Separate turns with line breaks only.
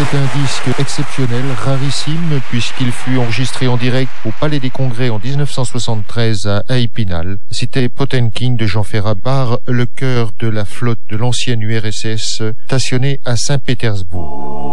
C'est un disque exceptionnel, rarissime, puisqu'il fut enregistré en direct au Palais des Congrès en 1973 à Épinal. C'était Potemkin de Jean Ferrat par le chœur de la flotte de l'ancienne URSS stationnée à Saint-Pétersbourg.